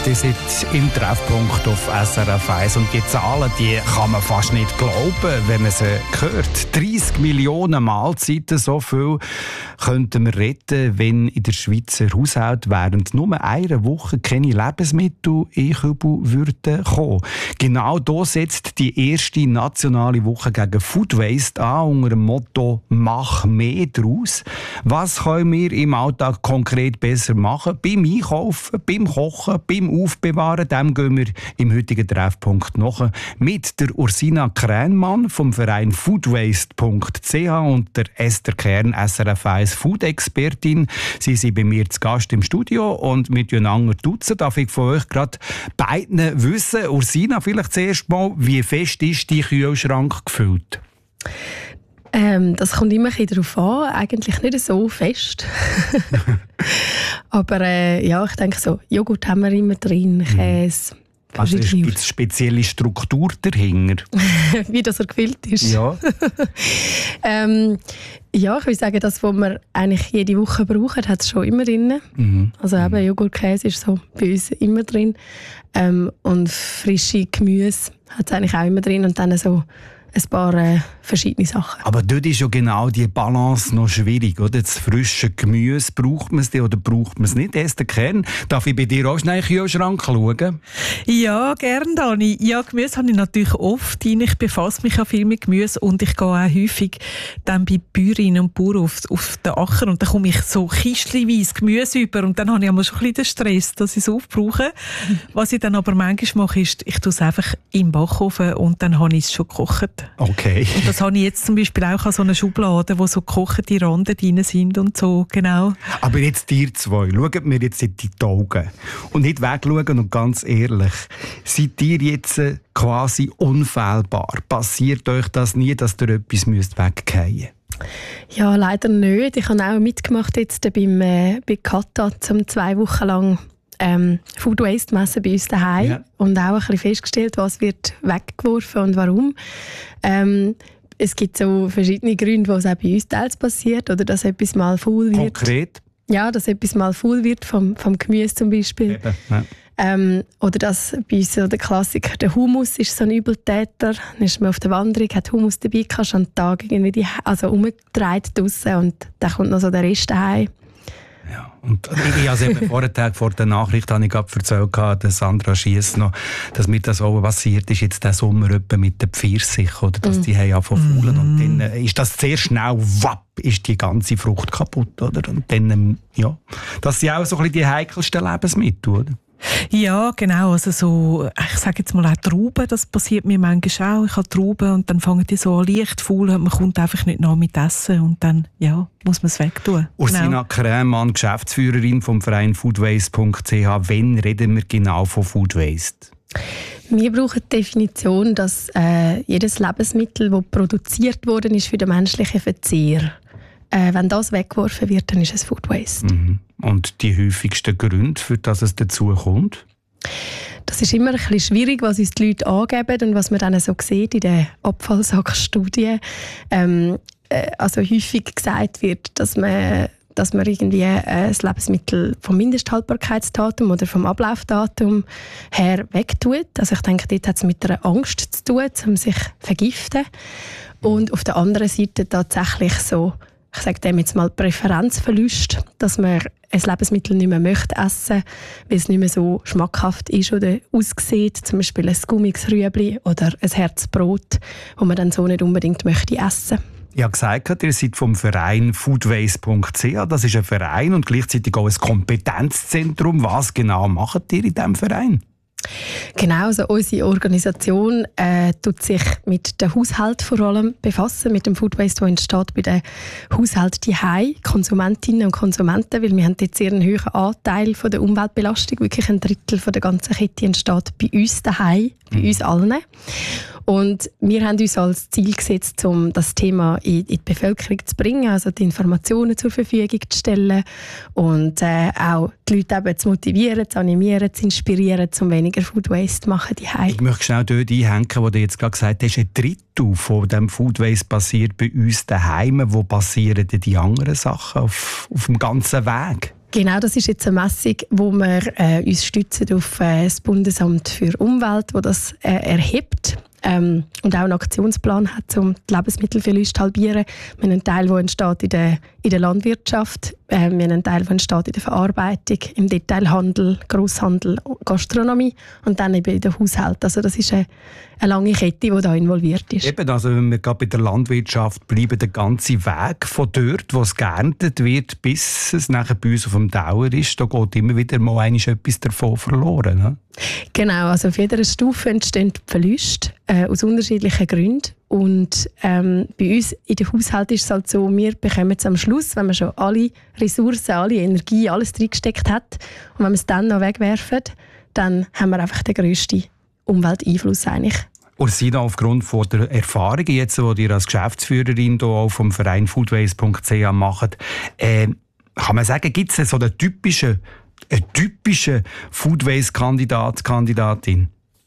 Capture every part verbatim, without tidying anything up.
Die sind im Treffpunkt auf S R F eins. Und die Zahlen, die kann man fast nicht glauben, wenn man sie hört. dreissig Millionen Mahlzeiten, so viel könnten wir retten, wenn in der Schweizer Haushalt während nur einer Woche keine Lebensmittel in den Kübel würden kommen. Genau da setzt die erste nationale Woche gegen Food Waste an, unter dem Motto «Mach mehr draus». Was können wir im Alltag konkret besser machen? Beim Einkaufen, beim Kochen, beim Aufbewahren, dem gehen wir im heutigen Treffpunkt nach mit der Ursina Krähenmann vom Verein foodwaste punkt c h und der Esther Kern, S R F eins Food-Expertin. Sie sind bei mir zu Gast im Studio und mit einander duzen. Darf ich von euch gerade beiden wissen, Ursina, vielleicht zuerst mal, wie fest ist dein Kühlschrank gefüllt? Ähm, das kommt immer ein bisschen darauf an. Eigentlich nicht so fest. Aber äh, ja, ich denke so, Joghurt haben wir immer drin, Käse. Also gibt es spezielle Struktur dahinter? Wie das er gefüllt ist? Ja. ähm, ja, ich würde sagen, das, was wir eigentlich jede Woche brauchen, hat es schon immer drin. Mhm. Also eben Joghurt, Käse ist so bei uns immer drin. Ähm, und frische Gemüse hat es eigentlich auch immer drin. Und dann so ein paar äh, verschiedene Sachen. Aber dort ist ja genau die Balance noch schwierig, oder? Das frische Gemüse, braucht man es oder braucht man es nicht? Esther Kern, darf ich bei dir auch schnell in den Kühlschrank schauen? Ja, gerne, Dani. Ja, Gemüse habe ich natürlich oft rein. Ich befasse mich auch viel mit Gemüse und ich gehe auch häufig dann bei Bäuerinnen und Bauern auf, auf den Acker und dann komme ich so kistchenweise Gemüse über und dann habe ich immer schon ein bisschen den Stress, dass ich es aufbrauche. Was ich dann aber manchmal mache, ist, ich tue es einfach im Backofen und dann habe ich es schon gekocht. Okay. Und das habe ich jetzt zum Beispiel auch an so einer Schublade, wo so gekochte Randen drin sind und so, genau. Aber jetzt ihr zwei, schaut mir jetzt in die Augen und nicht wegschauen und ganz ehrlich, seid ihr jetzt quasi unfehlbar? Passiert euch das nie, dass ihr etwas wegfallen müsst? Ja, leider nicht. Ich habe auch mitgemacht jetzt beim, äh, bei Kata, zum zwei Wochen lang Ähm, Food Waste messen bei uns daheim ja. Und auch ein bisschen festgestellt, was wird weggeworfen und warum. Ähm, es gibt so verschiedene Gründe, wo es auch bei uns teils passiert oder dass etwas mal faul wird. Konkret? Ja, dass etwas mal faul wird vom, vom Gemüse zum Beispiel. Eben, ja. Ähm, oder dass bei uns so der Klassiker, der Hummus ist so ein Übeltäter. Dann ist man auf der Wanderung, hat Hummus dabei, kannst am Tag irgendwie die, also umgedreht draussen und dann kommt noch so der Rest daheim. Ja, und ich habe es eben vorher, vor der Nachricht habe ich gerade erzählt, dass Sandra Schiess noch, dass mir das auch passiert ist, jetzt diesen Sommer mit den Pfirsichen, oder dass mm. die haben angefangen zu faulen. Und dann ist das sehr schnell, wapp, ist die ganze Frucht kaputt, oder? Und dann, ja, das sind auch so ein bisschen die heikelsten Lebensmittel, oder? Ja, genau. Also so, ich sage jetzt mal auch Trauben, das passiert mir manchmal auch. Ich habe Trauben und dann fangen die so an leicht faul und man kommt einfach nicht nach mit Essen und dann ja, muss man es wegtun. Ursina genau. Krähenmann, Geschäftsführerin vom Verein foodwaste punkt c h. Wann reden wir genau von Food Waste? Wir brauchen die Definition, dass äh, jedes Lebensmittel, das produziert worden ist für den menschlichen Verzehr, äh, wenn das weggeworfen wird, dann ist es Food Waste. Mhm. Und die häufigsten Gründe, für das es dazu kommt? Das ist immer ein bisschen schwierig, was uns die Leute angeben und was man dann so sieht in den Abfallsackstudien. Ähm, äh, also häufig gesagt wird, dass man, dass man irgendwie äh, das Lebensmittel vom Mindesthaltbarkeitsdatum oder vom Ablaufdatum her wegtut. Also ich denke, dort hat es mit einer Angst zu tun, um sich zu vergiften. Und auf der anderen Seite tatsächlich so, ich sage dem jetzt mal Präferenzverlust, dass man ein Lebensmittel nicht mehr möchte essen, weil es nicht mehr so schmackhaft ist oder aussieht, zum Beispiel ein gummiges Rüebli oder ein Herzbrot, das man dann so nicht unbedingt möchte essen. Ich habe gesagt, ihr seid vom Verein foodwaste punkt c h. Das ist ein Verein und gleichzeitig auch ein Kompetenzzentrum. Was genau macht ihr in diesem Verein? Genau, also unsere Organisation äh, tut sich mit dem Haushalt vor allem befassen, mit dem Food Waste, der entsteht bei den Haushalten daheim, Konsumentinnen und Konsumenten, weil wir haben jetzt sehr einen hohen Anteil von der Umweltbelastung, wirklich ein Drittel von der ganzen Kette entsteht bei uns daheim, bei mhm. uns allen. Und wir haben uns als Ziel gesetzt, um das Thema in, in die Bevölkerung zu bringen, also die Informationen zur Verfügung zu stellen und äh, auch die Leute eben zu motivieren, zu animieren, zu inspirieren, um weniger Food Waste zu machen. Ich möchte schnell dort einhängen, wo du jetzt gerade gesagt hast, ein Drittel von dem Food Waste passiert bei uns daheim. Wo passieren denn die anderen Sachen auf, auf dem ganzen Weg? Genau, das ist jetzt eine Messung, wo wir äh, uns stützen auf äh, das Bundesamt für Umwelt, wo das äh, erhebt. Ähm, und auch einen Aktionsplan hat, um die Lebensmittelverluste zu halbieren. Wir haben einen Teil, der entsteht in der, in der Landwirtschaft, äh, wir haben einen Teil, der entsteht in der Verarbeitung, im Detailhandel, Grosshandel, Gastronomie und dann eben in den Haushalten. Also das ist eine, eine lange Kette, die da involviert ist. Eben, also wenn wir gerade bei der Landwirtschaft bleiben, der ganze Weg von dort, wo es geerntet wird, bis es nachher bei uns auf dem Dauer ist, da geht immer wieder mal etwas davon verloren. Ne? Genau, also auf jeder Stufe entstehen Verluste äh, aus unterschiedlichen Gründen. Und ähm, bei uns in den Haushalten ist es halt so, wir bekommen es am Schluss, wenn man schon alle Ressourcen, alle Energie, alles reingesteckt hat und wenn wir es dann noch wegwerfen, dann haben wir einfach den grössten Umwelteinfluss eigentlich. Ursina, aufgrund von der Erfahrungen, jetzt, die ihr als Geschäftsführerin hier auch vom Verein foodwaste punkt c h macht, äh, kann man sagen, gibt es so einen typischen, einen typischen Foodwaste-Kandidat, Kandidatin?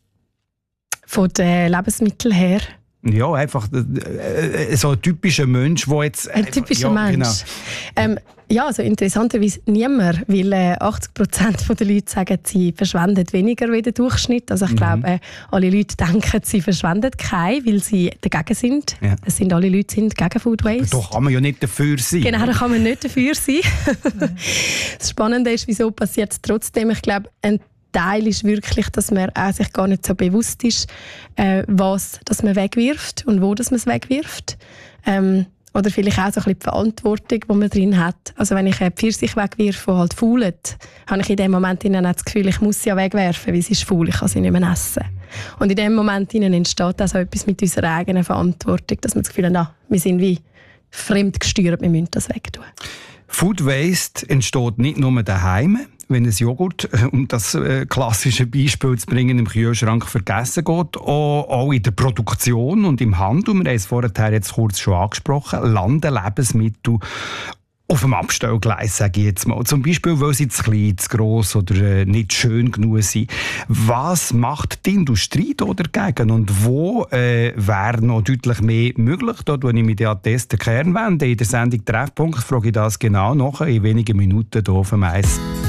Von den Lebensmitteln her? Ja, einfach äh, so ein typischer Mensch, der jetzt... Äh, ein typischer ja, Mensch? Genau. Ähm, ja, also interessanterweise niemand, weil äh, achtzig Prozent der Leute sagen, sie verschwenden weniger wie der Durchschnitt. Also ich mhm. glaube, äh, alle Leute denken, sie verschwenden keinen, weil sie dagegen sind. Ja. Das sind alle Leute sind gegen Food Waste. Da kann man ja nicht dafür sein. Genau, da kann man nicht dafür sein. Das Spannende ist, wieso passiert es trotzdem. Ich glaube, ein Teil ist wirklich, dass man auch sich gar nicht so bewusst ist, äh, was dass man wegwirft und wo dass man es wegwirft. Ähm, oder vielleicht auch so ein bisschen die Verantwortung, die man drin hat. Also wenn ich eine Pfirsich wegwirfe, die halt faulet, habe ich in dem Moment das Gefühl, ich muss sie ja wegwerfen, weil sie ist faul, ich kann sie nicht mehr essen. Und in dem Moment entsteht auch so etwas mit unserer eigenen Verantwortung, dass man das Gefühl hat, na, wir sind wie fremdgesteuert, wir müssen das wegtun. Food Waste entsteht nicht nur daheim, wenn ein Joghurt, um das äh, klassische Beispiel zu bringen, im Kühlschrank vergessen geht, auch, auch in der Produktion und im Handel, wir haben es vorher jetzt kurz schon angesprochen, landen Lebensmittel auf dem Abstellgleis, sage ich jetzt mal. Zum Beispiel, weil sie zu klein, zu gross oder äh, nicht schön genug sind. Was macht die Industrie da dagegen? Und wo äh, wäre noch deutlich mehr möglich? Da wende ich mich an den Kern wenden. In der Sendung Treffpunkt frage ich das genau nach in wenigen Minuten hier auf dem Eis.